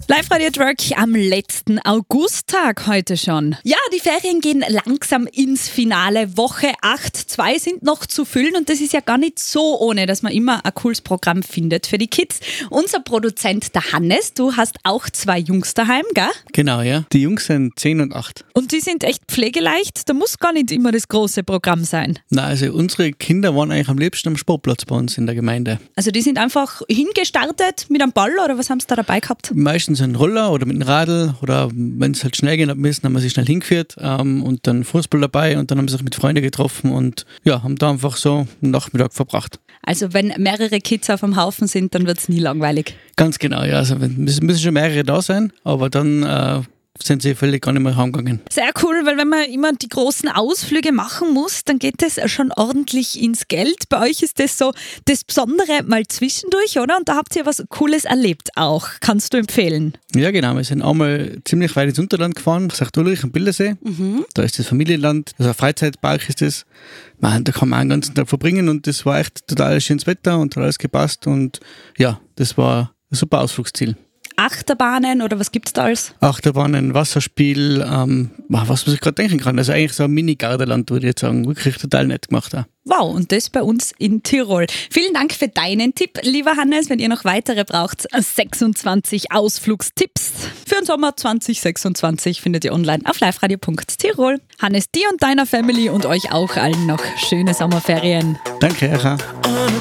Live-Radio-Truck am letzten Augusttag heute schon. Ja, die Ferien gehen langsam ins Finale. Woche 8, 2 sind noch zu füllen und das ist ja gar nicht so ohne, dass man immer ein cooles Programm findet für die Kids. Unser Produzent, der Hannes, du hast auch 2 Jungs daheim, gell? Genau, ja. Die Jungs sind 10 und 8. Und die sind echt pflegeleicht, da muss gar nicht immer das große Programm sein. Na, also unsere Kinder waren eigentlich am liebsten am Sportplatz bei uns in der Gemeinde. Also die sind einfach hingestartet mit einem Ball oder was haben sie da dabei gehabt? Meistens ein Roller oder mit einem Radl oder wenn es halt schnell gehen hat müssen, haben wir sie schnell hingeführt und dann Fußball dabei und dann haben sie sich mit Freunden getroffen und ja, haben da einfach so einen Nachmittag verbracht. Also wenn mehrere Kids auf dem Haufen sind, dann wird es nie langweilig. Ganz genau, ja. Also müssen schon mehrere da sein, aber dann sind sie völlig gar nicht mehr heimgegangen. Sehr cool, weil wenn man immer die großen Ausflüge machen muss, dann geht das schon ordentlich ins Geld. Bei euch ist das so das Besondere mal zwischendurch, oder? Und da habt ihr was Cooles erlebt auch. Kannst du empfehlen? Ja, genau. Wir sind einmal ziemlich weit ins Unterland gefahren, St. Ulrich am Bildersee. Da ist das Familienland, also ein Freizeitpark ist das. Man, da kann man einen ganzen Tag verbringen und das war echt total schönes Wetter und hat alles gepasst und ja, das war ein super Ausflugsziel. Achterbahnen oder was gibt's da alles? Achterbahnen, Wasserspiel, was man sich gerade denken kann. Also eigentlich so ein Mini-Gardaland, würde ich jetzt sagen. Wirklich total nett gemacht auch. Wow, und das bei uns in Tirol. Vielen Dank für deinen Tipp, lieber Hannes. Wenn ihr noch weitere braucht, 26 Ausflugstipps für den Sommer 2026 findet ihr online auf liveradio.tirol. Hannes, dir und deiner Family und euch auch allen noch schöne Sommerferien. Danke, Echa.